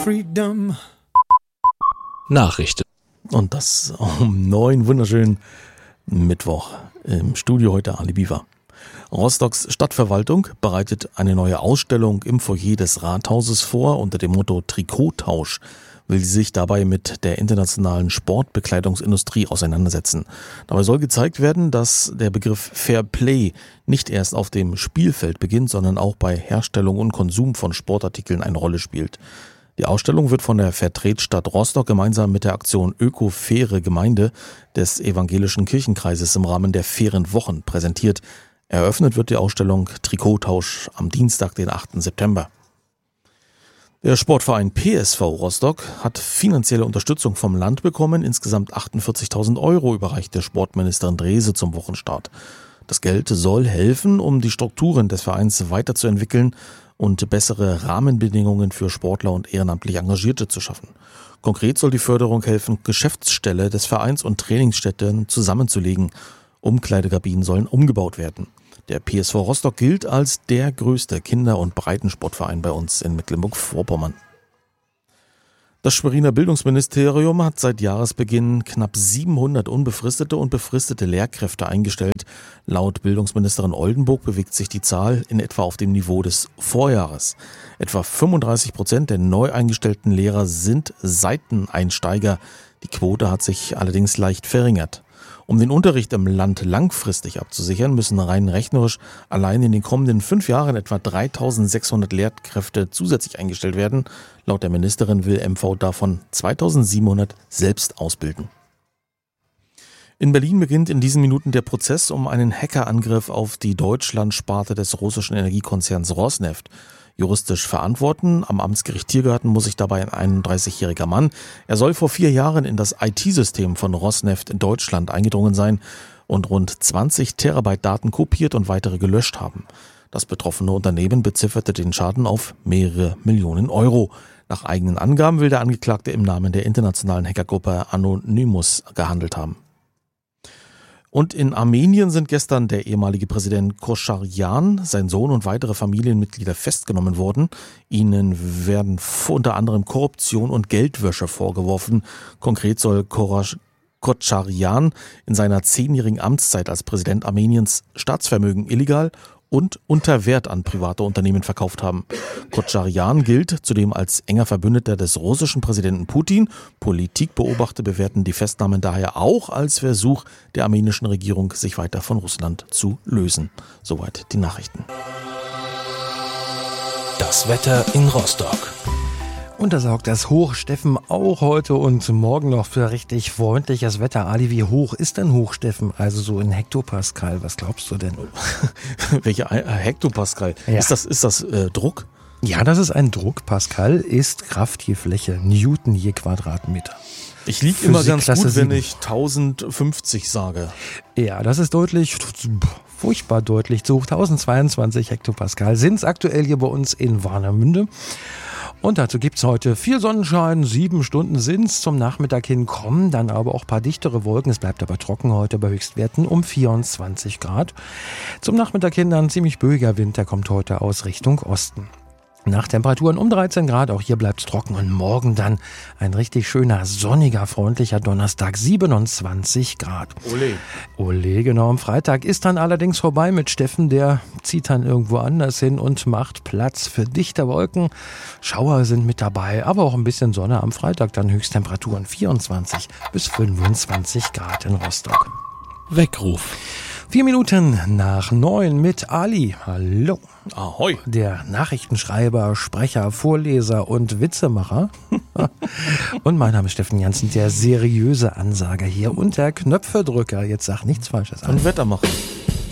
freedom. Nachrichten. Und das um 9, wunderschönen Mittwoch. Im Studio heute Ali Biwa. Rostocks Stadtverwaltung bereitet eine neue Ausstellung im Foyer des Rathauses vor. Unter dem Motto Trikottausch will sie sich dabei mit der internationalen Sportbekleidungsindustrie auseinandersetzen. Dabei soll gezeigt werden, dass der Begriff Fair Play nicht erst auf dem Spielfeld beginnt, sondern auch bei Herstellung und Konsum von Sportartikeln eine Rolle spielt. Die Ausstellung wird von der Vertretstadt Rostock gemeinsam mit der Aktion Öko-Faire Gemeinde des Evangelischen Kirchenkreises im Rahmen der Fairen Wochen präsentiert. Eröffnet wird die Ausstellung Trikottausch am Dienstag, den 8. September. Der Sportverein PSV Rostock hat finanzielle Unterstützung vom Land bekommen. Insgesamt 48.000 € überreichte Sportministerin Drese zum Wochenstart. Das Geld soll helfen, um die Strukturen des Vereins weiterzuentwickeln und bessere Rahmenbedingungen für Sportler und ehrenamtlich Engagierte zu schaffen. Konkret soll die Förderung helfen, Geschäftsstelle des Vereins und Trainingsstätten zusammenzulegen. Umkleidekabinen sollen umgebaut werden. Der PSV Rostock gilt als der größte Kinder- und Breitensportverein bei uns in Mecklenburg-Vorpommern. Das Schweriner Bildungsministerium hat seit Jahresbeginn knapp 700 unbefristete und befristete Lehrkräfte eingestellt. Laut Bildungsministerin Oldenburg bewegt sich die Zahl in etwa auf dem Niveau des Vorjahres. Etwa 35% der neu eingestellten Lehrer sind Seiteneinsteiger. Die Quote hat sich allerdings leicht verringert. Um den Unterricht im Land langfristig abzusichern, müssen rein rechnerisch allein in den kommenden 5 Jahren etwa 3.600 Lehrkräfte zusätzlich eingestellt werden. Laut der Ministerin will MV davon 2.700 selbst ausbilden. In Berlin beginnt in diesen Minuten der Prozess um einen Hackerangriff auf die Deutschlandsparte des russischen Energiekonzerns Rosneft. Juristisch verantworten am Amtsgericht Tiergarten muss sich dabei ein 31-jähriger Mann. Er soll vor 4 Jahren in das IT-System von Rosneft in Deutschland eingedrungen sein und rund 20 Terabyte Daten kopiert und weitere gelöscht haben. Das betroffene Unternehmen bezifferte den Schaden auf mehrere Millionen €. Nach eigenen Angaben will der Angeklagte im Namen der internationalen Hackergruppe Anonymous gehandelt haben. Und in Armenien sind gestern der ehemalige Präsident Kocharyan, sein Sohn und weitere Familienmitglieder festgenommen worden. Ihnen werden unter anderem Korruption und Geldwäsche vorgeworfen. Konkret soll Kocharyan in seiner 10-jährigen Amtszeit als Präsident Armeniens Staatsvermögen illegal und unter Wert an private Unternehmen verkauft haben. Kocharyan gilt zudem als enger Verbündeter des russischen Präsidenten Putin. Politikbeobachter bewerten die Festnahmen daher auch als Versuch der armenischen Regierung, sich weiter von Russland zu lösen. Soweit die Nachrichten. Das Wetter in Rostock. Und da sorgt das Hochsteffen auch heute und morgen noch für richtig freundliches Wetter. Ali, wie hoch ist denn Hochsteffen? Also so in Hektopascal, was glaubst du denn? Welche Hektopascal? Ja. Ist das Druck? Ja, das ist ein Druck. Pascal ist Kraft je Fläche, Newton je Quadratmeter. Ich liege immer ganz Klasse gut, wenn 7. ich 1050 sage. Ja, das ist deutlich, furchtbar deutlich zu hoch. 1022 Hektopascal sind es aktuell hier bei uns in Warnemünde. Und dazu gibt's heute viel Sonnenschein, 7 Stunden sind's zum Nachmittag hin, kommen dann aber auch ein paar dichtere Wolken. Es bleibt aber trocken heute bei Höchstwerten um 24 Grad. Zum Nachmittag hin dann ziemlich böiger Wind, der kommt heute aus Richtung Osten. Nachttemperaturen um 13 Grad, auch hier bleibt's trocken und morgen dann ein richtig schöner, sonniger, freundlicher Donnerstag, 27 Grad. Ole. Ole, genau, am Freitag ist dann allerdings vorbei mit Steffen, der zieht dann irgendwo anders hin und macht Platz für dichte Wolken. Schauer sind mit dabei, aber auch ein bisschen Sonne am Freitag, dann Höchsttemperaturen 24 bis 25 Grad in Rostock. Weckruf. 4 Minuten nach 9 mit Ali. Hallo. Ahoi. Der Nachrichtenschreiber, Sprecher, Vorleser und Witzemacher. Und mein Name ist Steffen Jansen, der seriöse Ansager hier und der Knöpfedrücker. Jetzt sag nichts Falsches. Und Wettermacher.